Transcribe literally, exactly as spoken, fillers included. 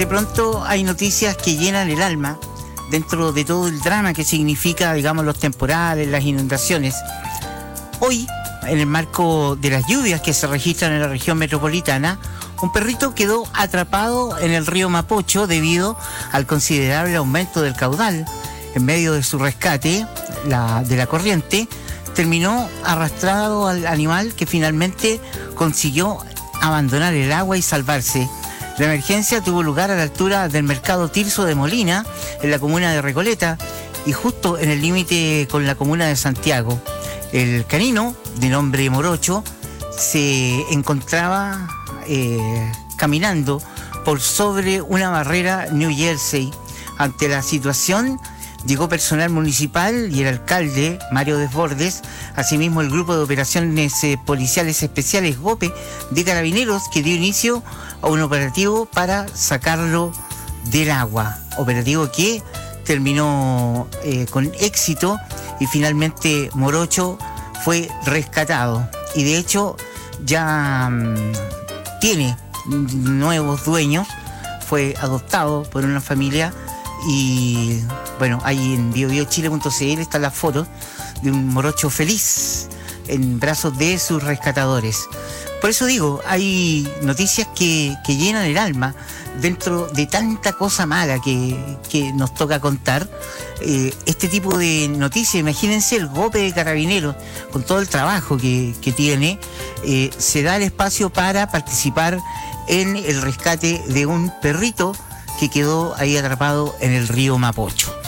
de pronto hay noticias que llenan el alma dentro de todo el drama que significa, digamos, los temporales, las inundaciones. Hoy, en el marco de las lluvias que se registran en la región metropolitana, un perrito quedó atrapado en el río Mapocho debido al considerable aumento del caudal. En medio de su rescate la, de la corriente, terminó arrastrado al animal, que finalmente consiguió abandonar el agua y salvarse. La emergencia tuvo lugar a la altura del mercado Tirso de Molina, en la comuna de Recoleta, y justo en el límite con la comuna de Santiago. El canino, de nombre Morocho, se encontraba eh, caminando por sobre una barrera New Jersey. Ante la situación, llegó personal municipal y el alcalde, Mario Desbordes, asimismo el grupo de operaciones eh, policiales especiales GOPE de Carabineros, que dio inicio a un operativo para sacarlo del agua. Operativo que terminó eh, con éxito y finalmente Morocho fue rescatado. Y de hecho ya mmm, tiene nuevos dueños, fue adoptado por una familia. Y bueno, ahí en bio bio chile punto c l están las fotos de un morocho feliz en brazos de sus rescatadores. Por eso digo, hay noticias que, que llenan el alma dentro de tanta cosa mala que, que nos toca contar. Eh, este tipo de noticias, imagínense el GOPE de Carabineros, con todo el trabajo que, que tiene, eh, se da el espacio para participar en el rescate de un perrito que quedó ahí atrapado en el río Mapocho.